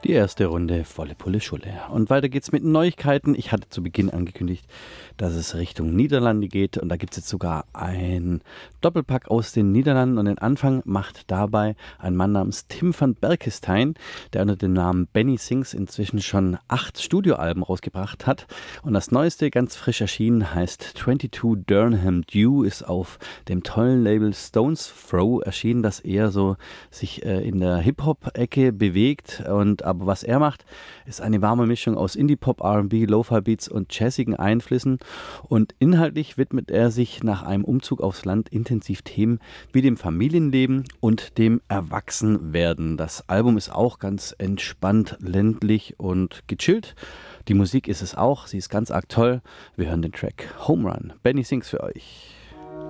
Die erste Runde volle Pulle Schulle. Und weiter geht's mit Neuigkeiten. Ich hatte zu Beginn angekündigt, dass es Richtung Niederlande geht. Und da gibt's jetzt sogar ein Doppelpack aus den Niederlanden. Und den Anfang macht dabei ein Mann namens Tim van Berkestein, der unter dem Namen Benny Sings inzwischen schon 8 Studioalben rausgebracht hat. Und das neueste, ganz frisch erschienen, heißt 22 Durham Dew, ist auf dem tollen Label Stones Throw erschienen, das eher so sich in der Hip-Hop-Ecke bewegt. Aber was er macht, ist eine warme Mischung aus Indie-Pop, R&B, Lo-Fi-Beats und jazzigen Einflüssen. Und inhaltlich widmet er sich nach einem Umzug aufs Land intensiv Themen wie dem Familienleben und dem Erwachsenwerden. Das Album ist auch ganz entspannt, ländlich und gechillt. Die Musik ist es auch, sie ist ganz arg toll. Wir hören den Track Home Run. Benny Sings für euch.